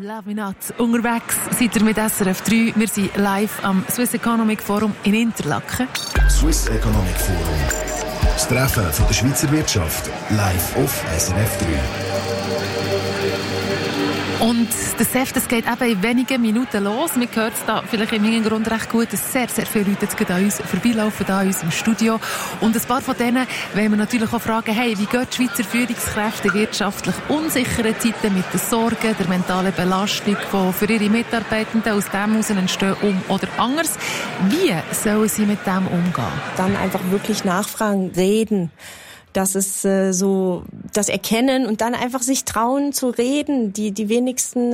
Love Me Not. Unterwegs seid ihr mit SRF 3. Wir sind live am Swiss Economic Forum in Interlaken. Swiss Economic Forum. Das Treffen von der Schweizer Wirtschaft. Live auf SRF 3. Und das SEF, das geht eben in wenigen Minuten los. Man hört es da vielleicht im Hintergrund recht gut, dass sehr, sehr viele Leute jetzt an uns vorbeilaufen, da in unserem Studio. Und ein paar von denen wollen wir natürlich auch fragen, hey, wie gehen die Schweizer Führungskräfte in wirtschaftlich unsicheren Zeiten mit den Sorgen, der mentalen Belastung, die für ihre Mitarbeitenden aus dem heraus entstehen, oder anders? Wie sollen sie mit dem umgehen? Dann einfach wirklich nachfragen, reden. Das ist so das Erkennen und dann einfach sich trauen zu reden. Die wenigsten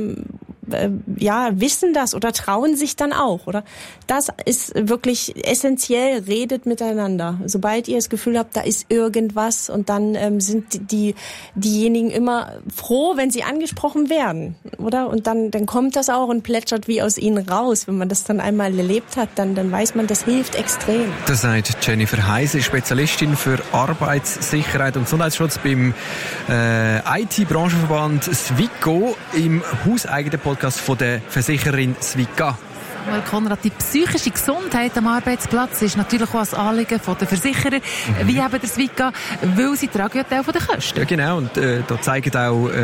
wissen das oder trauen sich dann auch, oder? Das ist wirklich essentiell, redet miteinander. Sobald ihr das Gefühl habt, da ist irgendwas, und dann sind diejenigen immer froh, wenn sie angesprochen werden, oder? Und dann kommt das auch und plätschert wie aus ihnen raus. Wenn man das dann einmal erlebt hat, dann weiß man, das hilft extrem. Das sagt Jennifer Heise, Spezialistin für Arbeitssicherheit und Gesundheitsschutz beim IT-Branchenverband Swico im hauseigenen Podcast von der Versichererin Swica. Weil Konrad, die psychische Gesundheit am Arbeitsplatz ist natürlich auch ein Anliegen der Versicherer, wie eben der Swica, weil sie tragen ja Teil der Kosten. Ja, genau. Und da zeigt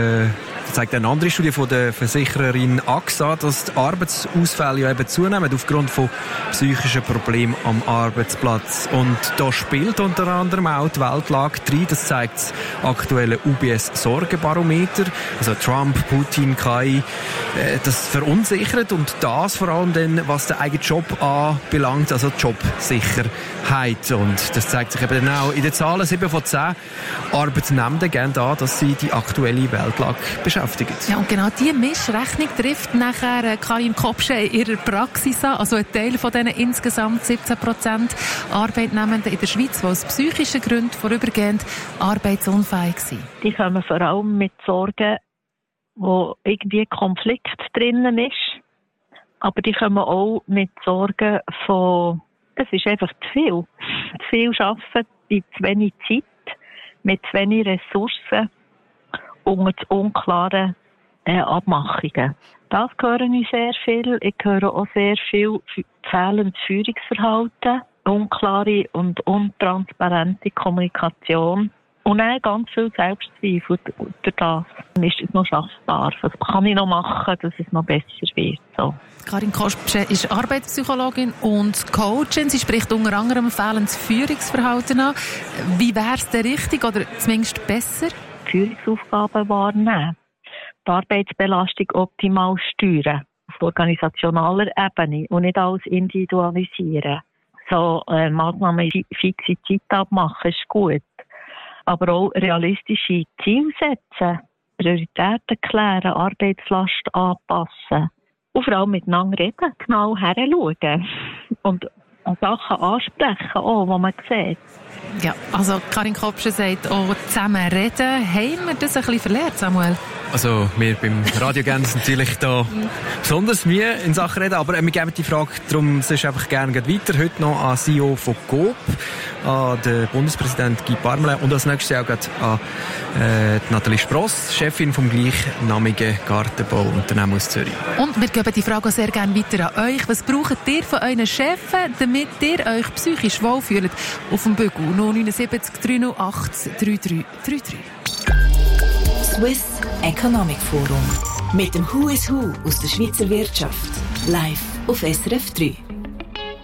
eine andere Studie von der Versichererin AXA, dass die Arbeitsausfälle ja eben zunehmen aufgrund von psychischen Problemen am Arbeitsplatz. Und da spielt unter anderem auch die Weltlage rein. Das zeigt das aktuelle UBS-Sorgenbarometer. Also Trump, Putin, KI, das verunsichert, und das vor allem dann, was den eigenen Job anbelangt, also Jobsicherheit. Und das zeigt sich eben auch in den Zahlen. 7 von 10 Arbeitnehmenden geben an, dass sie die aktuelle Weltlage beschäftigen. Ja, und genau diese Mischrechnung trifft nachher Karin Kopsche in ihrer Praxis an. Also ein Teil von diesen insgesamt 17% Arbeitnehmenden in der Schweiz, die aus psychischen Gründen vorübergehend arbeitsunfähig sind. Die kommen vor allem mit Sorgen, wo irgendwie Konflikt drinnen ist. Aber die kommen auch mit Sorgen von, es ist einfach zu viel. Zu viel arbeiten, in zu wenig Zeit, mit zu wenig Ressourcen, unter zu unklaren Abmachungen. Das höre ich sehr viel. Ich höre auch sehr viel fehlendes Führungsverhalten, unklare und untransparente Kommunikation. Und dann ganz viel Selbstzweifel durch das. Ist es noch schaffbar? Was kann ich noch machen, dass es noch besser wird? So. Karin Kopsche ist Arbeitspsychologin und Coachin. Sie spricht unter anderem fehlendes Führungsverhalten an. Wie wäre es denn richtig oder zumindest besser? Führungsaufgaben wahrnehmen. Die Arbeitsbelastung optimal steuern. Auf organisationaler Ebene und nicht alles individualisieren. So Massnahmen fixe Zeit abmachen ist gut. Aber auch realistische Ziele setzen, Prioritäten klären, Arbeitslast anpassen. Und vor allem miteinander reden, genau hinschauen. Und Sachen ansprechen, auch, die man sieht. Ja, also Karin Kopsche sagt auch, zusammen reden. Haben wir das ein bisschen verlernt, Samuel? Also wir beim Radio geben es natürlich da besonders Mühe in Sachen reden, aber wir geben die Frage darum sonst einfach gerne weiter. Heute noch an CEO von Coop, an den Bundespräsident Guy Parmelin und als nächstes auch an Nathalie Spross, Chefin vom gleichnamigen Gartenbauunternehmen aus Zürich. Und wir geben die Frage auch sehr gerne weiter an euch. Was braucht ihr von euren Chefs, damit ihr euch psychisch wohlfühlt? Auf dem Bügel 079 308 3333. Swiss Economic Forum mit dem Who is Who aus der Schweizer Wirtschaft. Live auf SRF 3.